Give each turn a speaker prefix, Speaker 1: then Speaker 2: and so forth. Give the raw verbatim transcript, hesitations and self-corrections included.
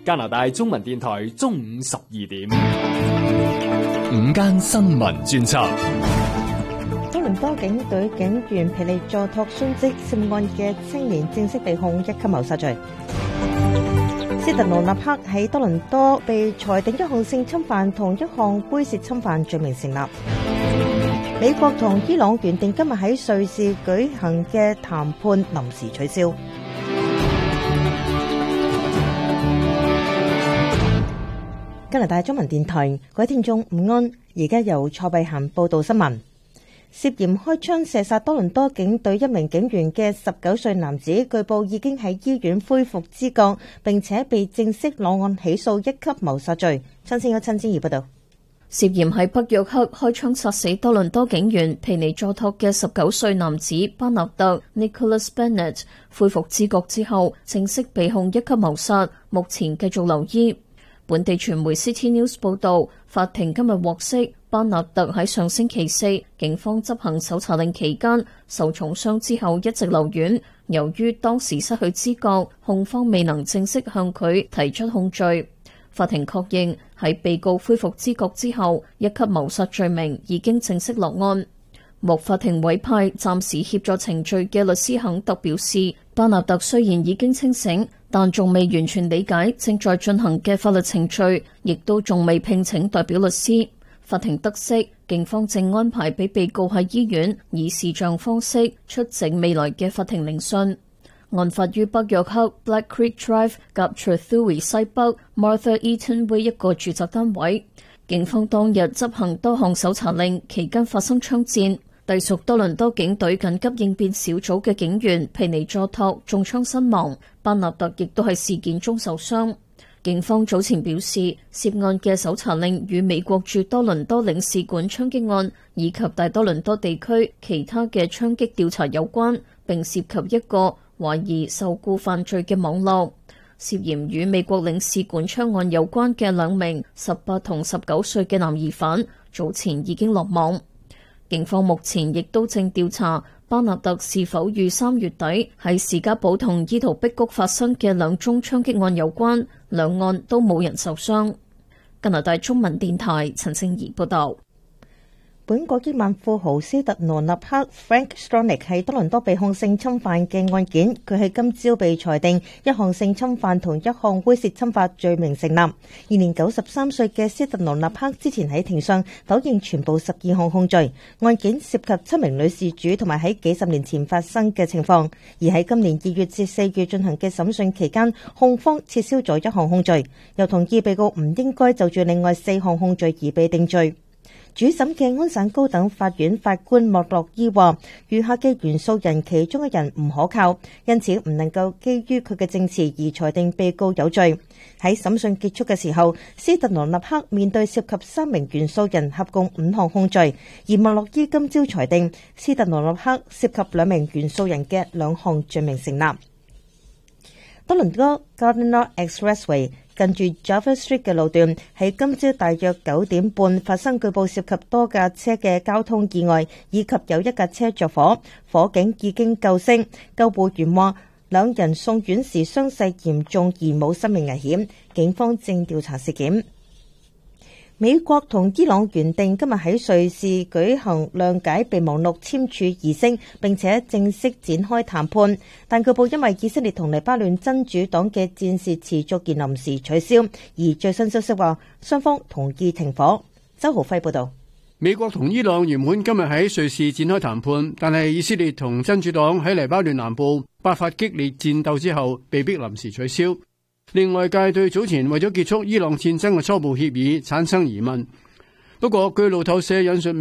Speaker 1: 加拿大中文電台中午十二點，
Speaker 2: 午間新聞專輯。
Speaker 3: 多倫多警隊警員皮利佐托殉職涉案嘅青年正式被控一級謀殺罪。斯特羅納克喺多倫多被裁定一項性侵犯同一項猥褻侵犯罪名成立。美國同伊朗原定今日喺瑞士舉行嘅談判臨時取消。加拿大中文電台，各位聽眾午安，而家由蔡碧嫻報道新聞。涉嫌開槍射殺多倫多警隊一名警員嘅十九歲男子，據報已經喺醫院恢復知覺，並且被正式落案起訴一級謀殺罪。親先有親之儀報道。
Speaker 4: 涉嫌喺北約克開槍殺死多倫多警員皮尼佐托嘅十九歲男子巴納特 Nicholas Bennett 恢復知覺之後，正式被控一級謀殺，目前繼續留醫。本地傳媒 City News 報道，法庭今日獲悉，巴納特喺上星期四警方執行搜查令期間受重傷之後一直留院，由於當時失去知覺，控方未能正式向佢提出控罪。法庭確認喺被告恢復知覺之後，一級謀殺罪名已經正式落案。獲法庭委派暫時協助程序嘅律師肯特表示，巴納特雖然已經清醒，但仲未完全理解正在進行嘅法律程序，亦都仲未聘請代表律師。法庭得悉，警方正安排俾被告喺醫院以視像方式出席未來嘅法庭聆訊。案發於北約克 Black Creek Drive 及 Trethewey 西北 Martha Eaton Way 一個住宅單位。警方當日執行多項搜查令，期間發生槍戰。隸屬多倫多警隊緊急應變小組嘅警員皮尼佐托中槍身亡，巴納特亦都喺事件中受傷。警方早前表示，涉案嘅搜查令與美國駐多倫多領事館槍擊案以及大多倫多地區其他嘅槍擊調查有關，並涉及一個懷疑受僱犯罪嘅網絡。涉嫌與美國領事館槍案有關嘅兩名十八同十九歲嘅男疑犯，早前已經落網。警方目前亦都正調查巴納特是否與三月底喺士嘉堡同伊圖碧谷發生嘅兩宗槍擊案有關，兩案都冇人受傷。加拿大中文電台陳聖儀報道。
Speaker 3: 本國億萬富豪斯特羅納克 Frank Stronach 喺多倫多被控性侵犯嘅案件，佢喺今朝被裁定一項性侵犯同一項猥褻侵犯罪名成立。現年九十三歲嘅斯特羅納克之前喺庭上否認全部十二項控罪，案件涉及七名女事主同埋喺幾十年前發生嘅情況。而喺今年二月至四月進行嘅審訊期間，控方撤銷咗一項控罪，又同意被告唔應該就住另外四項控罪而被定罪。主審嘅安省高等法院法官莫洛伊話，餘下嘅原訴人其中一人唔可靠，因此唔能夠基於佢嘅證詞而裁定被告有罪。喺審訊結束嘅時候，斯特羅納克面對涉及三名原訴人合共五項控罪，而莫洛伊今朝裁定斯特羅納克涉及兩名原訴人嘅兩項罪名成立。多倫多 Gardiner Expressway近住 Java Street 嘅路段喺今朝大約九點半發生據報涉及多架車嘅交通意外，以及有一架車着火，火警已經救熄。救護員話兩人送院時傷勢嚴重而冇生命危險，警方正調查事件。美國同伊朗原定今日喺瑞士舉行諒解備忘錄簽署儀式，並且正式展開談判，但據報因為以色列同黎巴嫩真主黨嘅戰事持續而臨時取消。而最新消息話，雙方同意停火。周浩輝報道。
Speaker 5: 美國同伊朗原本今日喺瑞士展開談判，但係以色列同真主黨喺黎巴嫩南部爆發激烈戰鬥之後，被迫臨時取消。令外界對早前為咗結束伊朗戰爭嘅初步協議產生疑問。不過據路透社引述